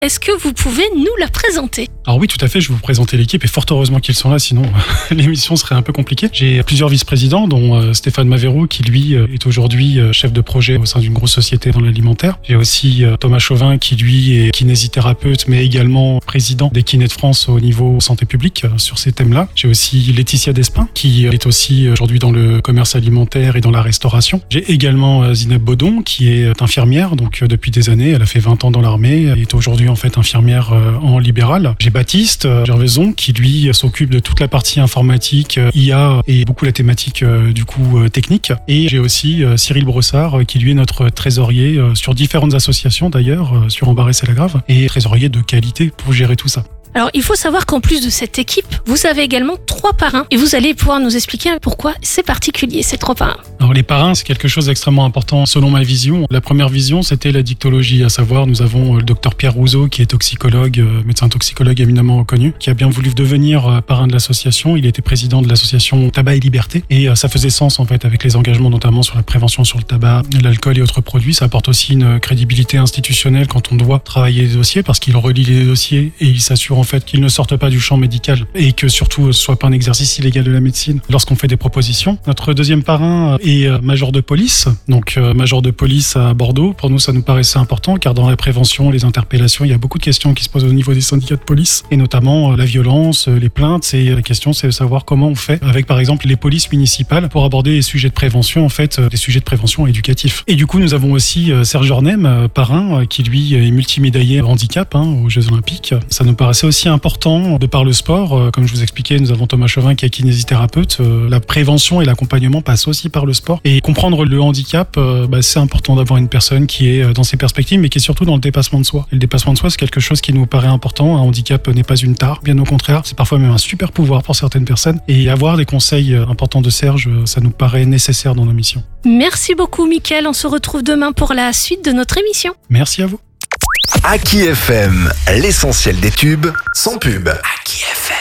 Est-ce que vous pouvez nous la présenter ? Alors oui, tout à fait, je vais vous présenter l'équipe et fort heureusement qu'ils sont là, sinon l'émission serait un peu compliquée. J'ai plusieurs vice-présidents, dont Stéphane Maverou, qui lui est aujourd'hui chef de projet au sein d'une grosse société dans l'alimentaire. J'ai aussi Thomas Chauvin, qui lui est kinésithérapeute, mais également président des kinés de France au niveau santé publique sur ces thèmes-là. J'ai aussi Laetitia Despins, qui est aussi aujourd'hui dans le commerce alimentaire et dans la restauration. J'ai également Zineb Baudon, qui est infirmière, donc depuis des années, elle a fait 20 ans dans l'armée, elle est aujourd'hui en fait infirmière en libéral. J'ai Baptiste Gervaison qui lui s'occupe de toute la partie informatique, IA et beaucoup la thématique technique. Et j'ai aussi Cyril Brossard qui lui est notre trésorier sur différentes associations d'ailleurs, sur Embarrassé la Grave, et trésorier de qualité pour gérer tout ça. Alors, il faut savoir qu'en plus de cette équipe, vous avez également 3 parrains. Et vous allez pouvoir nous expliquer pourquoi c'est particulier, ces 3 parrains. Alors, les parrains, c'est quelque chose d'extrêmement important selon ma vision. La première vision, c'était la dictologie, à savoir, nous avons le docteur Pierre Rousseau, qui est toxicologue, médecin toxicologue éminemment reconnu, qui a bien voulu devenir parrain de l'association. Il était président de l'association Tabac et Liberté. Et ça faisait sens, en fait, avec les engagements, notamment sur la prévention sur le tabac, l'alcool et autres produits. Ça apporte aussi une crédibilité institutionnelle quand on doit travailler les dossiers, parce qu'il relie les dossiers et il s'assure en fait qu'ils ne sortent pas du champ médical et que surtout ce soit pas un exercice illégal de la médecine lorsqu'on fait des propositions. Notre deuxième parrain est major de police, donc major de police à Bordeaux. Pour nous, ça nous paraissait important car dans la prévention, les interpellations, il y a beaucoup de questions qui se posent au niveau des syndicats de police et notamment la violence, les plaintes. Et la question, c'est de savoir comment on fait avec par exemple les polices municipales pour aborder les sujets de prévention, en fait, des sujets de prévention éducatifs. Et du coup, nous avons aussi Serge Ornem, parrain, qui lui est multimédaillé handicap aux Jeux Olympiques. Ça nous paraissait aussi important de par le sport. Comme je vous expliquais, nous avons Thomas Chauvin qui est kinésithérapeute. La prévention et l'accompagnement passent aussi par le sport. Et comprendre le handicap, c'est important d'avoir une personne qui est dans ses perspectives, mais qui est surtout dans le dépassement de soi. Et le dépassement de soi, c'est quelque chose qui nous paraît important. Un handicap n'est pas une tare, bien au contraire. C'est parfois même un super pouvoir pour certaines personnes. Et avoir des conseils importants de Serge, ça nous paraît nécessaire dans nos missions. Merci beaucoup, Mickaël. On se retrouve demain pour la suite de notre émission. Merci à vous. Aki FM, l'essentiel des tubes, sans pub. Aki FM.